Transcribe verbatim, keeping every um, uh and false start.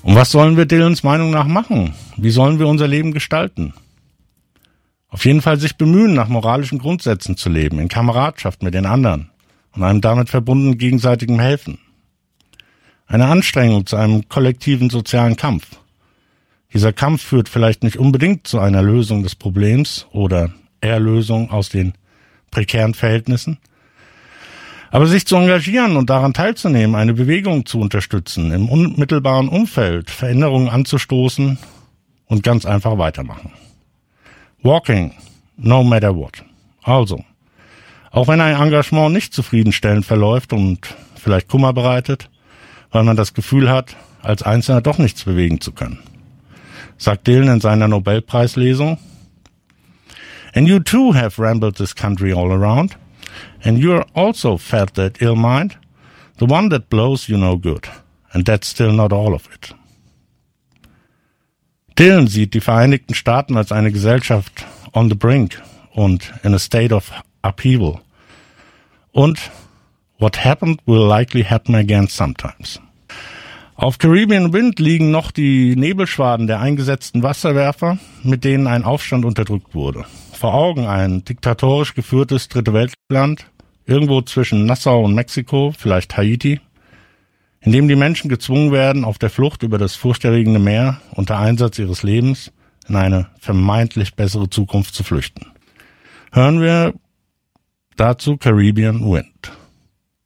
Und was sollen wir Dylans Meinung nach machen? Wie sollen wir unser Leben gestalten? Auf jeden Fall sich bemühen, nach moralischen Grundsätzen zu leben, in Kameradschaft mit den anderen und einem damit verbundenen gegenseitigem Helfen. Eine Anstrengung zu einem kollektiven sozialen Kampf. Dieser Kampf führt vielleicht nicht unbedingt zu einer Lösung des Problems oder Erlösung aus den prekären Verhältnissen, aber sich zu engagieren und daran teilzunehmen, eine Bewegung zu unterstützen, im unmittelbaren Umfeld Veränderungen anzustoßen und ganz einfach weitermachen. Walking, no matter what. Also, auch wenn ein Engagement nicht zufriedenstellend verläuft und vielleicht Kummer bereitet, weil man das Gefühl hat, als Einzelner doch nichts bewegen zu können, sagt Dylan in seiner Nobelpreislesung, "And you too have rambled this country all around, and you're also felt that ill mind, the one that blows you no good, and that's still not all of it." Dylan sieht die Vereinigten Staaten als eine Gesellschaft on the brink und in a state of upheaval. Und what happened will likely happen again sometimes. Auf Caribbean Wind liegen noch die Nebelschwaden der eingesetzten Wasserwerfer, mit denen ein Aufstand unterdrückt wurde. Vor Augen ein diktatorisch geführtes Dritte Weltland, irgendwo zwischen Nassau und Mexiko, vielleicht Haiti, in dem die Menschen gezwungen werden, auf der Flucht über das furchterregende Meer unter Einsatz ihres Lebens in eine vermeintlich bessere Zukunft zu flüchten. Hören wir dazu Caribbean Wind.